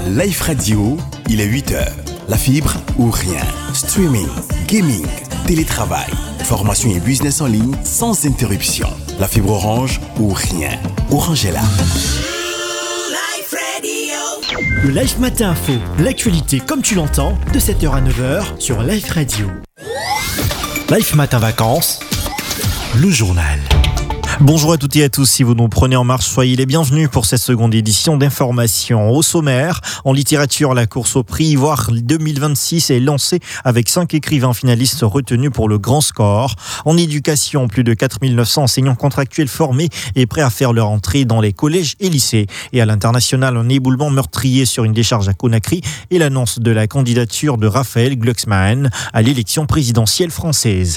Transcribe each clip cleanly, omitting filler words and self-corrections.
Life Radio, il est 8h. La fibre ou rien. Streaming, gaming, télétravail, formation et business en ligne sans interruption. La fibre Orange ou rien. Orange est là. Le Life Matin Info, l'actualité comme tu l'entends, de 7h à 9h sur Life Radio. Life Matin Vacances, le journal. Bonjour à toutes et à tous, si vous nous prenez en marche, soyez les bienvenus pour cette seconde édition d'Information. Au sommaire, en littérature, la course au prix Ivoire 2026 est lancée avec 5 écrivains finalistes retenus pour le grand score. En éducation, plus de 4900 enseignants contractuels formés et prêts à faire leur entrée dans les collèges et lycées. Et à l'international, un éboulement meurtrier sur une décharge à Conakry et l'annonce de la candidature de Raphaël Glucksmann à l'élection présidentielle française.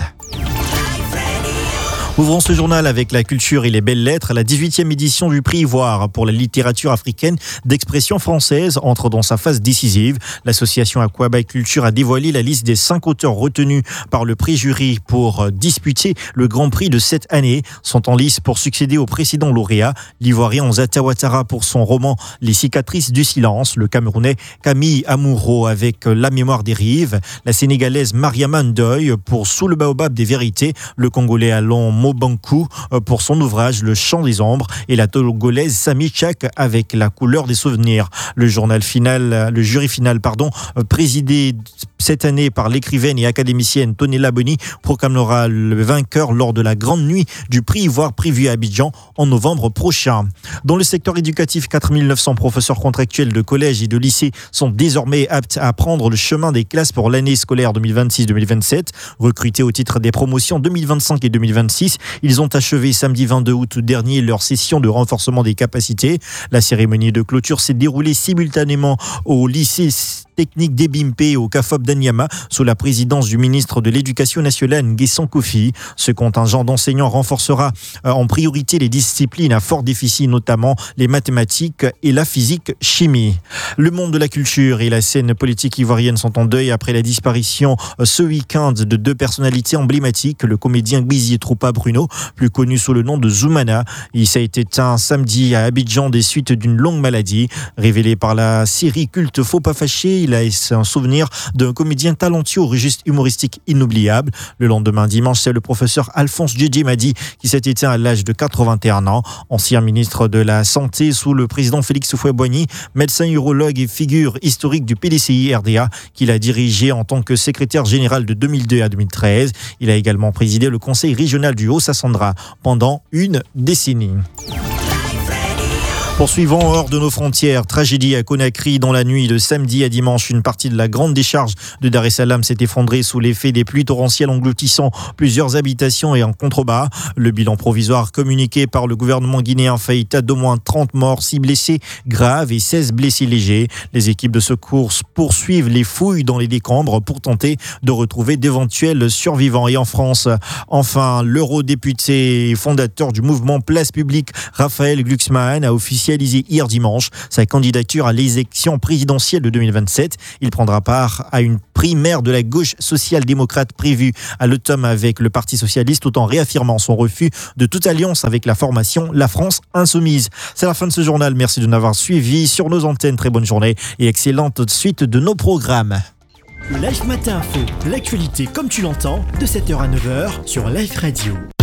Ouvrons ce journal avec la culture et les belles lettres. La 18e édition du prix Ivoire pour la littérature africaine d'expression française entre dans sa phase décisive. L'association Aquabay Culture a dévoilé la liste des 5 auteurs retenus par le prix jury pour disputer le grand prix de cette année. Sont en lice pour succéder au précédent lauréat, l'Ivoirien Nzata Ouattara pour son roman Les cicatrices du silence, le Camerounais Camille Amoureau avec La mémoire des rives, la Sénégalaise Mariama Ndoye pour Sous le baobab des vérités, le Congolais Alon Mobankou pour son ouvrage Le chant des ombres et la Togolaise Sami Tchak avec La couleur des souvenirs. Le jury final, présidé cette année par l'écrivaine et académicienne Tonella Boni, proclamera le vainqueur lors de la grande nuit du prix Ivoire prévue à Abidjan en novembre prochain. Dans le secteur éducatif, 4900 professeurs contractuels de collège et de lycée sont désormais aptes à prendre le chemin des classes pour l'année scolaire 2026-2027. Recrutés au titre des promotions 2025 et 2026, ils ont achevé samedi 22 août dernier leur session de renforcement des capacités. La cérémonie de clôture s'est déroulée simultanément au lycée technique d'Ebimpe et au CAFOP d'Anyama sous la présidence du ministre de l'Éducation nationale Nguessan Kofi. Ce contingent d'enseignants renforcera en priorité les disciplines à fort déficit, notamment les mathématiques et la physique-chimie. Le monde de la culture et la scène politique ivoirienne sont en deuil après la disparition ce week-end de 2 personnalités emblématiques, le comédien Gbizi Troupa Bruno, plus connu sous le nom de Zoumana. Il s'est éteint samedi à Abidjan des suites d'une longue maladie. Révélé par la série culte Faut pas fâcher, il a un souvenir d'un comédien talentueux au registre humoristique inoubliable. Le lendemain dimanche, c'est le professeur Alphonse Djedje Madi qui s'est éteint à l'âge de 81 ans. Ancien ministre de la Santé sous le président Félix Houphouët-Boigny, médecin urologue et figure historique du PDCI RDA qu'il a dirigé en tant que secrétaire général de 2002 à 2013. Il a également présidé le conseil régional du Haut-Sassandra pendant une décennie. Poursuivons hors de nos frontières. Tragédie à Conakry dans la nuit de samedi à dimanche. Une partie de la grande décharge de Dar es Salaam s'est effondrée sous l'effet des pluies torrentielles engloutissant plusieurs habitations et en contrebas. Le bilan provisoire communiqué par le gouvernement guinéen fait état d'au moins 30 morts, 6 blessés graves et 16 blessés légers. Les équipes de secours poursuivent les fouilles dans les décombres pour tenter de retrouver d'éventuels survivants. Et en France, enfin, l'eurodéputé et fondateur du mouvement Place Publique, Raphaël Glucksmann, a officialisé hier dimanche sa candidature à l'élection présidentielle de 2027. Il prendra part à une primaire de la gauche social-démocrate prévue à l'automne avec le Parti socialiste, tout en réaffirmant son refus de toute alliance avec la formation La France Insoumise. C'est la fin de ce journal. Merci de nous avoir suivis sur nos antennes. Très bonne journée et excellente suite de nos programmes. Le Life Matin Info, l'actualité comme tu l'entends, de 7h à 9h sur Life Radio.